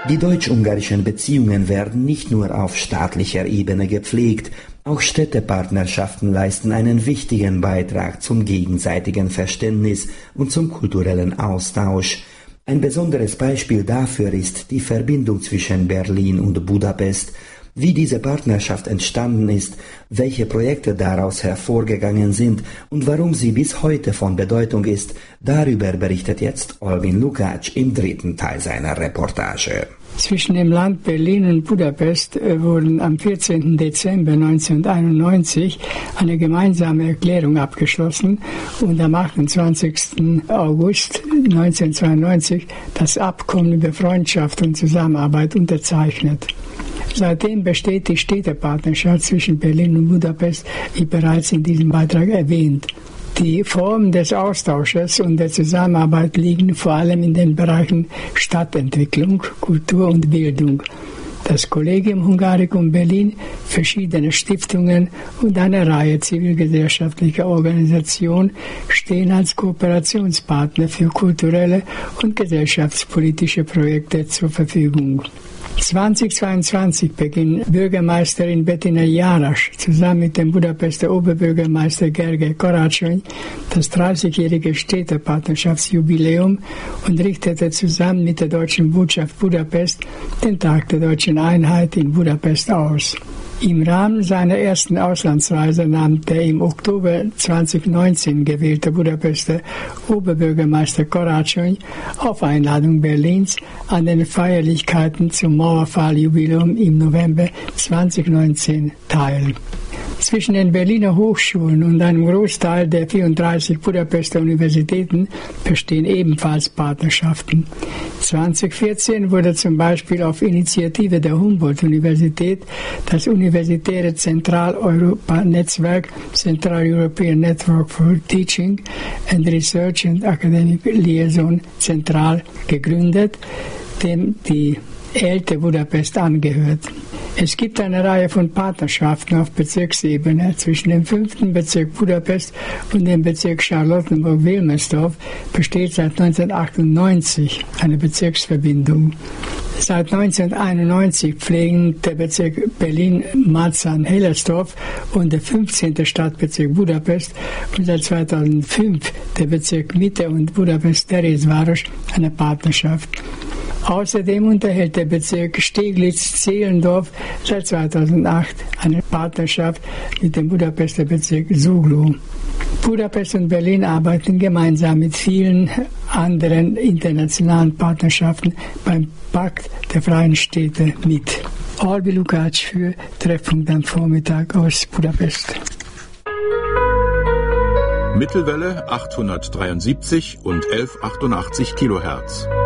Die deutsch-ungarischen Beziehungen werden nicht nur auf staatlicher Ebene gepflegt, auch Städtepartnerschaften leisten einen wichtigen Beitrag zum gegenseitigen Verständnis und zum kulturellen Austausch. Ein besonderes Beispiel dafür ist die Verbindung zwischen Berlin und Budapest. Wie diese Partnerschaft entstanden ist, welche Projekte daraus hervorgegangen sind und warum sie bis heute von Bedeutung ist, darüber berichtet jetzt Alvin Lukács im dritten Teil seiner Reportage. Zwischen dem Land Berlin und Budapest wurden am 14. Dezember 1991 eine gemeinsame Erklärung abgeschlossen und am 28. August 1992 das Abkommen über Freundschaft und Zusammenarbeit unterzeichnet. Seitdem besteht die Städtepartnerschaft zwischen Berlin und Budapest, wie bereits in diesem Beitrag erwähnt. Die Formen des Austausches und der Zusammenarbeit liegen vor allem in den Bereichen Stadtentwicklung, Kultur und Bildung. Das Collegium Hungaricum Berlin, verschiedene Stiftungen und eine Reihe zivilgesellschaftlicher Organisationen stehen als Kooperationspartner für kulturelle und gesellschaftspolitische Projekte zur Verfügung. 2022 beginnt Bürgermeisterin Bettina Jarasch zusammen mit dem Budapester Oberbürgermeister Gergely Karácsony das 30-jährige Städtepartnerschaftsjubiläum und richtete zusammen mit der Deutschen Botschaft Budapest den Tag der Deutschen Einheit in Budapest aus. Im Rahmen seiner ersten Auslandsreise nahm der im Oktober 2019 gewählte Budapester Oberbürgermeister Karácsony auf Einladung Berlins an den Feierlichkeiten zum Mauerfalljubiläum im November 2019 teil. Zwischen den Berliner Hochschulen und einem Großteil der 34 Budapester Universitäten bestehen ebenfalls Partnerschaften. 2014 wurde zum Beispiel auf Initiative der Humboldt-Universität das universitäre Zentraleuropa-Netzwerk Central European Network for Teaching and Research and Academic Liaison Central gegründet, dem die ELTE Budapest angehört. Es gibt eine Reihe von Partnerschaften auf Bezirksebene. Zwischen dem 5. Bezirk Budapest und dem Bezirk Charlottenburg-Wilmersdorf besteht seit 1998 eine Bezirksverbindung. Seit 1991 pflegen der Bezirk Berlin-Marzahn-Hellersdorf und der 15. Stadtbezirk Budapest und seit 2005 der Bezirk Mitte und Budapest-Terézváros eine Partnerschaft. Außerdem unterhält der Bezirk Steglitz-Zehlendorf seit 2008 eine Partnerschaft mit dem Budapester Bezirk Zugló. Budapest und Berlin arbeiten gemeinsam mit vielen anderen internationalen Partnerschaften beim Pakt der Freien Städte mit. Alvin Lukács für Treffpunkt am Vormittag aus Budapest. Mittelwelle 873 und 1188 Kilohertz.